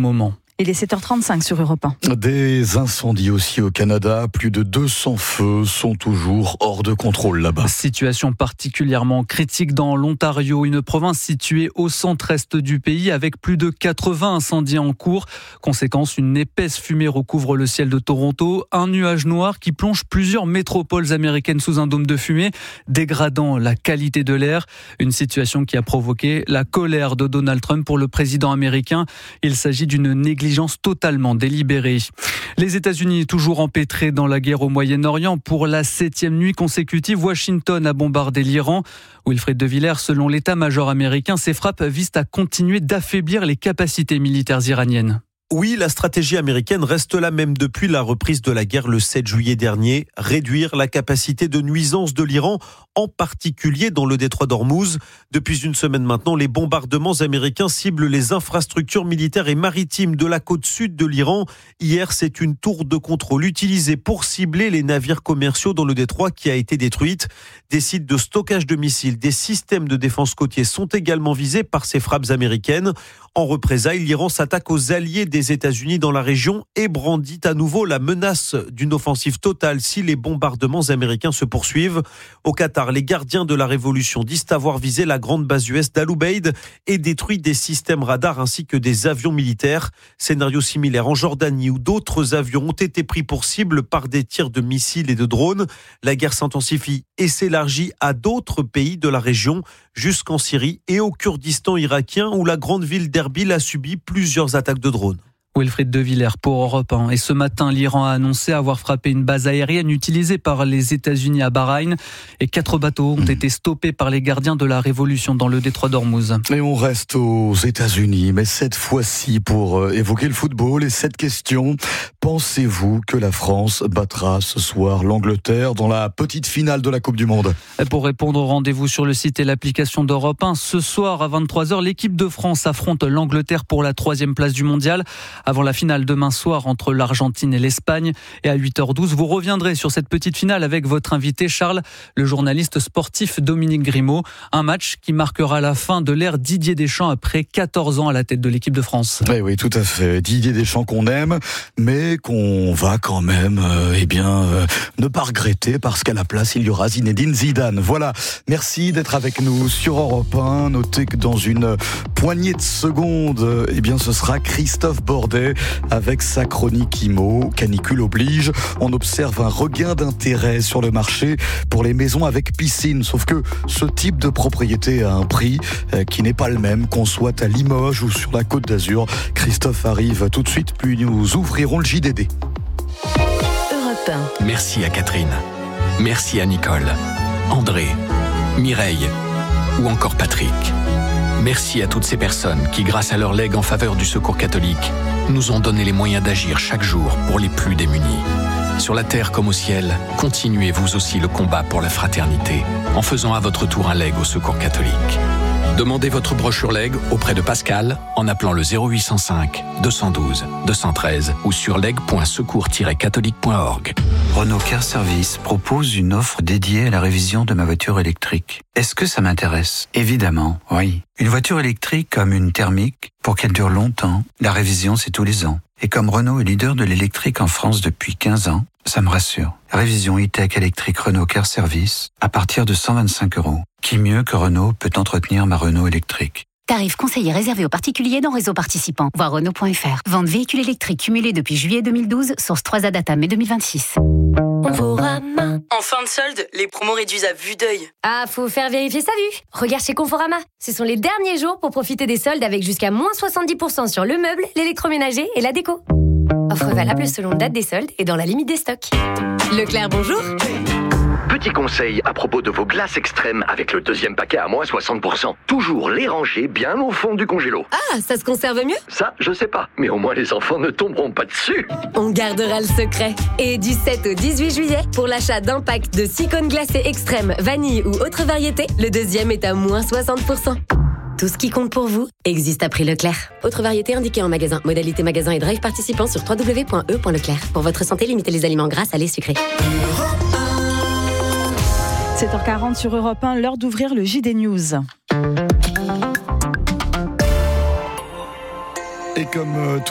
moment. Il est 7h35 sur Europe 1. Des incendies aussi au Canada. Plus de 200 feux sont toujours hors de contrôle là-bas. Situation particulièrement critique dans l'Ontario, une province située au centre-est du pays avec plus de 80 incendies en cours. Conséquence, une épaisse fumée recouvre le ciel de Toronto. Un nuage noir qui plonge plusieurs métropoles américaines sous un dôme de fumée, dégradant la qualité de l'air. Une situation qui a provoqué la colère de Donald Trump pour le président américain. Il s'agit d'une négligence totalement délibérée. Les États-Unis toujours empêtrés dans la guerre au Moyen-Orient. Pour la 7e nuit consécutive, Washington a bombardé l'Iran. Wilfried de Villers, selon l'état-major américain, ces frappes visent à continuer d'affaiblir les capacités militaires iraniennes. Oui, la stratégie américaine reste la même depuis la reprise de la guerre le 7 juillet dernier. Réduire la capacité de nuisance de l'Iran, en particulier dans le détroit d'Ormuz. Depuis une semaine maintenant, les bombardements américains ciblent les infrastructures militaires et maritimes de la côte sud de l'Iran. Hier, c'est une tour de contrôle utilisée pour cibler les navires commerciaux dans le détroit qui a été détruite. Des sites de stockage de missiles, des systèmes de défense côtiers sont également visés par ces frappes américaines. En représailles, l'Iran s'attaque aux alliés des États-Unis dans la région et brandit à nouveau la menace d'une offensive totale si les bombardements américains se poursuivent. Au Qatar, les gardiens de la révolution disent avoir visé la grande base US d'Al-Ubaid et détruit des systèmes radars ainsi que des avions militaires. Scénario similaire en Jordanie où d'autres avions ont été pris pour cible par des tirs de missiles et de drones. La guerre s'intensifie et s'élargit à d'autres pays de la région, jusqu'en Syrie et au Kurdistan irakien où la grande ville d'Erbil a subi plusieurs attaques de drones. Wilfried de Villers pour Europe 1. Et ce matin, l'Iran a annoncé avoir frappé une base aérienne utilisée par les États-Unis à Bahreïn. Et 4 bateaux ont été stoppés par les gardiens de la révolution dans le détroit d'Ormuz. Et on reste aux États-Unis, mais cette fois-ci pour évoquer le football et cette question. Pensez-vous que la France battra ce soir l'Angleterre dans la petite finale de la Coupe du Monde ? Et pour répondre, rendez-vous sur le site et l'application d'Europe 1. Ce soir à 23h, l'équipe de France affronte l'Angleterre pour la 3e place du mondial. Avant la finale demain soir entre l'Argentine et l'Espagne. Et à 8h12, vous reviendrez sur cette petite finale avec votre invité Charles, le journaliste sportif Dominique Grimaud. Un match qui marquera la fin de l'ère Didier Deschamps après 14 ans à la tête de l'équipe de France. Oui, tout à fait. Didier Deschamps qu'on aime, mais qu'on va quand même ne pas regretter parce qu'à la place, il y aura Zinedine Zidane. Voilà, merci d'être avec nous sur Europe 1. Notez que dans une poignée de secondes, ce sera Christophe Bordet avec sa chronique IMO. Canicule oblige, on observe un regain d'intérêt sur le marché pour les maisons avec piscine. Sauf que ce type de propriété a un prix qui n'est pas le même qu'on soit à Limoges ou sur la Côte d'Azur. Christophe arrive tout de suite, puis nous ouvrirons le JDD. Europe 1. Merci à Catherine. Merci à Nicole, André, Mireille ou encore Patrick. Merci à toutes ces personnes qui, grâce à leur legs en faveur du Secours catholique, nous ont donné les moyens d'agir chaque jour pour les plus démunis. Sur la terre comme au ciel, continuez vous aussi le combat pour la fraternité en faisant à votre tour un leg au Secours catholique. Demandez votre brochure leg auprès de Pascal en appelant le 0805 212 213 ou sur leg.secours-catholique.org. Renault Car Service propose une offre dédiée à la révision de ma voiture électrique. Est-ce que ça m'intéresse ? Évidemment, oui. Une voiture électrique comme une thermique, pour qu'elle dure longtemps, la révision c'est tous les ans. Et comme Renault est leader de l'électrique en France depuis 15 ans, ça me rassure. Révision e-tech électrique Renault Car Service à partir de 125 €. Qui mieux que Renault peut entretenir ma Renault électrique ? Tarif conseillé réservé aux particuliers dans réseau participant. Voir Renault.fr. Vente véhicules électriques cumulés depuis juillet 2012, source 3A data mai 2026. Conforama. En fin de solde, les promos réduisent à vue d'œil. Ah, faut faire vérifier sa vue. Regarde chez Conforama. Ce sont les derniers jours pour profiter des soldes avec jusqu'à moins 70% sur le meuble, l'électroménager et la déco. Offre valable selon date des soldes et dans la limite des stocks. Leclerc, bonjour. Petit conseil à propos de vos glaces extrêmes avec le 2e paquet à moins 60%. Toujours les ranger bien au fond du congélo. Ah, ça se conserve mieux ? Ça, je sais pas. Mais au moins les enfants ne tomberont pas dessus. On gardera le secret. Et du 7 au 18 juillet, pour l'achat d'un pack de 6 cônes glacés extrêmes, vanille ou autre variété, le 2e est à moins 60%. Tout ce qui compte pour vous existe à prix Leclerc. Autre variété indiquée en magasin. Modalité magasin et drive participant sur www.e.leclerc. Pour votre santé, limitez les aliments gras, salés, sucrés. 7h40 sur Europe 1, l'heure d'ouvrir le JD News. Et comme